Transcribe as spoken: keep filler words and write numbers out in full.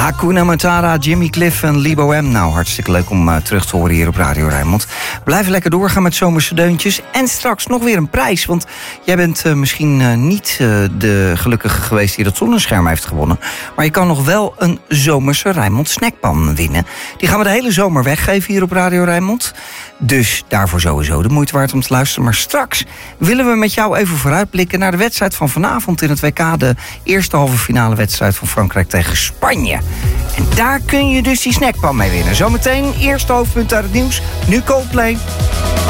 Hakuna Matata, Jimmy Cliff en Libo M. Nou, hartstikke leuk om uh, terug te horen hier op Radio Rijnmond. Blijf lekker doorgaan met zomerse deuntjes. En straks nog weer een prijs. Want jij bent uh, misschien uh, niet uh, de gelukkige geweest die dat zonnescherm heeft gewonnen. Maar je kan nog wel een zomerse Rijnmond snackpan winnen. Die gaan we de hele zomer weggeven hier op Radio Rijnmond. Dus daarvoor sowieso de moeite waard om te luisteren. Maar straks willen we met jou even vooruitblikken naar de wedstrijd van vanavond in het W K. De eerste halve finale wedstrijd van Frankrijk tegen Spanje. En daar kun je dus die snackpan mee winnen. Zometeen eerste hoofdpunt uit het nieuws. Nu Coldplay.